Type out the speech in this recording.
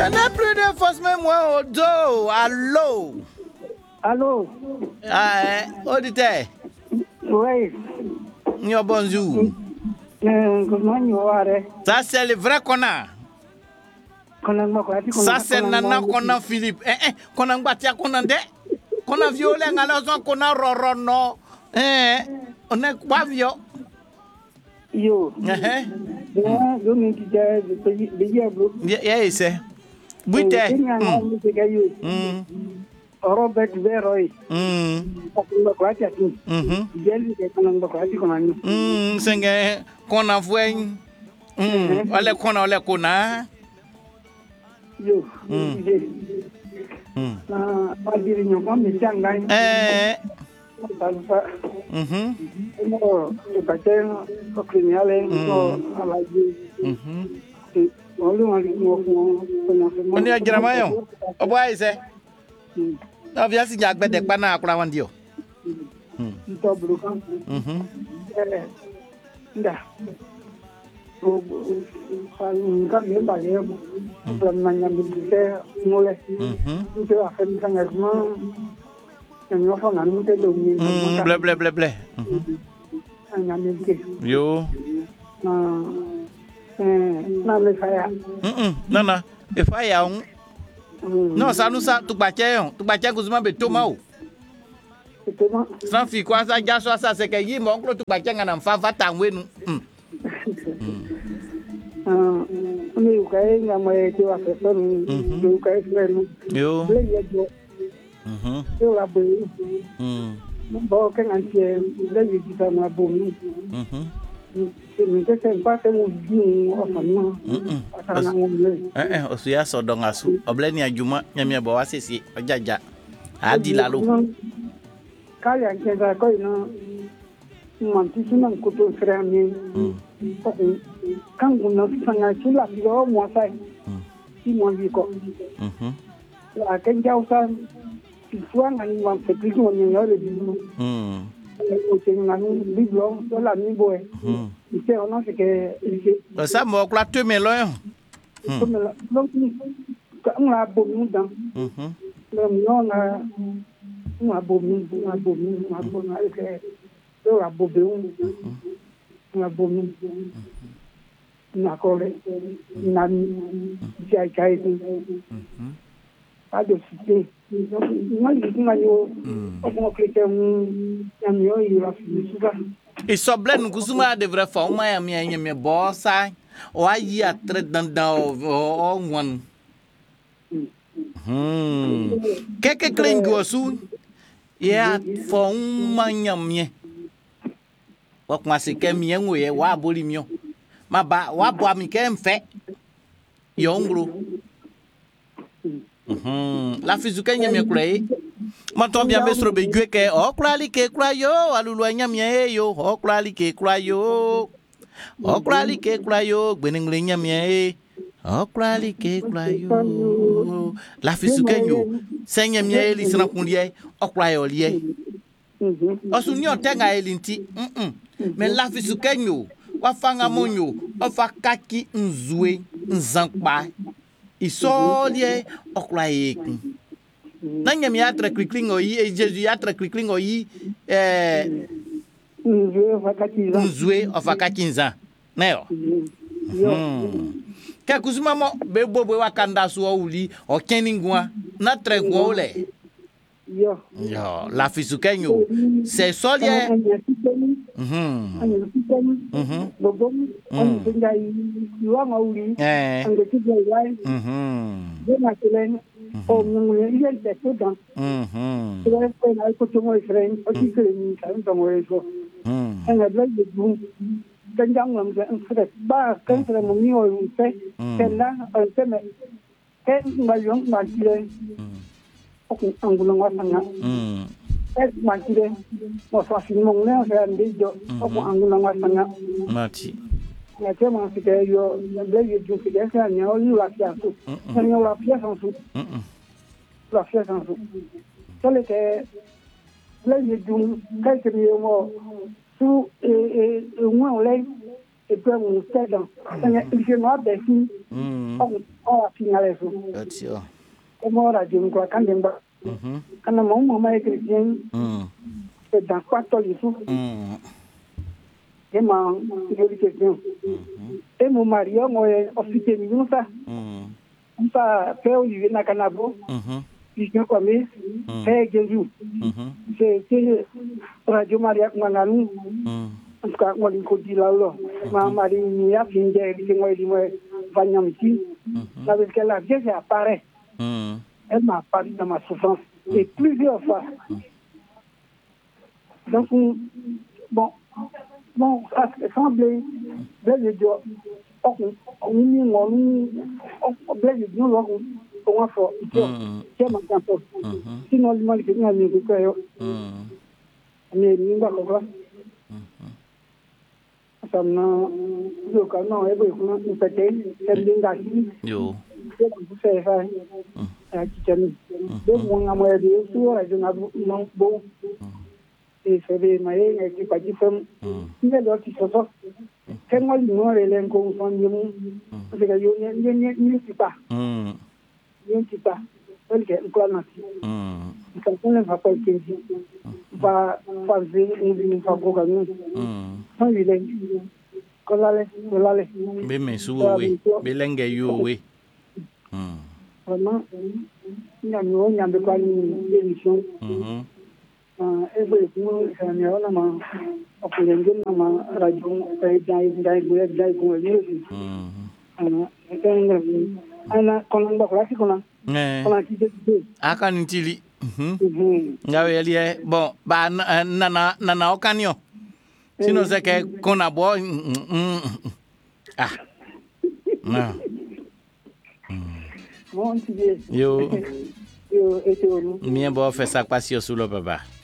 Je n'ai plus de force, mais moi au dos. Allô? Allô? Ah, auditeur. Oui. Bonjour. Comment tu vas? Ça, c'est le vrai connard. Ça, c'est Nana Conan Philippe. Conan Batia Conan de. Conan violé, on Conan Rorono. On est quoi, vieux? Yo. Yes, Buite. Robert Veroy. Senge Conan Fouin. Ole Conan. Yo. Oni ajirama yo. Obo aise. Na via si jagbe de pa na akura wan dio. Nda. Các miếng bài em lần này nhà mình sẽ mua lên chứ là phần thằng này nó phong ảnh cái đường gì ble nhà mình kì yo làm lấy phải à nana e phải ông no sa tu bache kuzuma beto mau sans fi quoi ça ja so ça c'est que yi mon tu bache ngana mfa vata wenu nhiều cái nhà mày chưa phải phân nhiều cái lên yo là bự nó bỏ cái anh chị lấy gì thì mà bùn thì mình cái xem qua cái một gì ở phần mà osuya sodong asu obleni ajuma nyamia bawa sisi ojaja adi lalu cái anh chị ra coi nó mình chỉ muốn cụ thể ra mình kan guna sanga chula bio mo sai si mo vi ko la ken jau san si fuan ani wan se kri mo ni yo le di o chen na nu bi blo so la ni boy ise ona se ke ise sa mo kla tu me lo yo so me la lo ni ka la bo mu dang le mo na ma bo na ke so la bo be na bo mi na kore na jai ada sih ngai yo como que tem yo e la fisuga e soblen kusuma devra forma ya minha bossa o aí atre danda o one que klingo su ya forma minha wa kwase ke minha ngoye wa boli mio ma ba wa bo mi ke mfe yo ngro la fizuka nyamia kure ma to bia mesro be gwe ke o krali ke kura yo alulu nyamia yo o krali ke kura yo gbeningle nyamia o krali ke kura yo la fizuka nyo senyamia eli sna kunlie o kura yo lie osu ni otenga elinti me la fizuka nyo wa fanga monyo o fa kaki nzwe nzankpa isolie okla eku nanya mi atra krikling oyi Jesus atra krikling oyi nzwe o fa kaki nza neo ka kuzuma mo be bobo wa kanda so uli o keningwa na tregwa ole yo la fisukenyo c'est solie angulong wasanga mantire mo fasin mong ne sa ndijo o angulong wasanga mati na tema fike yo le yo ju fike sa nya o la fia su nya la fia su sole ke le yo ju kai ke yo mo su mo le et puis on s'est dans je m'en défini on a finalé ça comme on a dit quoi quand même quand mon maman est chrétien c'est dans quoi toi les sous et ma chrétien et mon mari moi officier nous ça fait au niveau na canabo puis je comme c'est Jésus c'est Radio Maria ngananou en tout cas moi il faut dire là ma mari ni a fin de moi il moi vanyam ici ça veut dire que la Vierge apparaît elle m'a parlé dans ma souffrance et plusieurs fois donc bon ça semblait bel Dieu on blague nous on a fait c'est ma campo sinon le mal que nous avons vécu mais nous va quoi ça non le canon est bon nous peut-être c'est bien gâché yo c'est ça qui tient donc on a moyen de sur la non bon et c'est des moyens qui pas différent il y a d'autres qui sont quand moi nous les qu'on sont parce que yo ni pas parce que quoi non quand on va pas que va fazer un favor à nous non il est colale be me su we be lenge yo we vraiment il y a nous il y a de quoi une émission et puis nous c'est mieux là ma opulenge na ma radio dai go ana kono ba klasi kono kono ti de aka ntili ngawe elie bon ba nana okanio sino se que kona bo non bon ti yo yo mien bo fait ça passer sur le papa